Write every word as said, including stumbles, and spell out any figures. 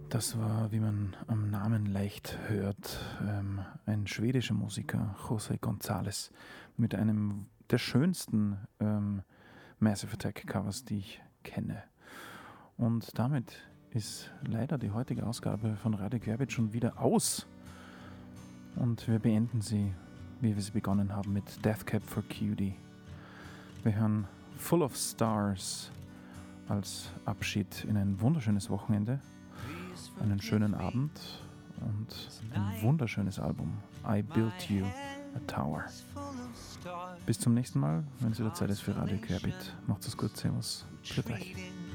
Das war, wie man am Namen leicht hört, ähm, ein schwedischer Musiker, José González, mit einem der schönsten ähm, Massive Attack Covers, die ich kenne. Und damit ist leider die heutige Ausgabe von Radio Querbeet schon wieder aus. Und wir beenden sie, wie wir sie begonnen haben, mit Death Cab for Cutie. Wir hören Full of Stars als Abschied in ein wunderschönes Wochenende, einen schönen Abend und ein wunderschönes Album. I Built You a Tower. Bis zum nächsten Mal, wenn es wieder Zeit ist für Radio Querbeet. Macht's es gut, servus, für euch.